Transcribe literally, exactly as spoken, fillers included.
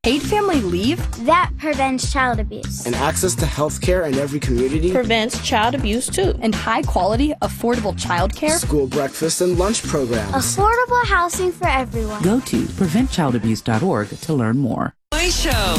Paid family leave? That prevents child abuse. And access to health care in every community? Prevents child abuse, too. And high-quality, affordable child care? School breakfast and lunch programs. Affordable housing for everyone. Go to prevent child abuse dot org to learn more. My show.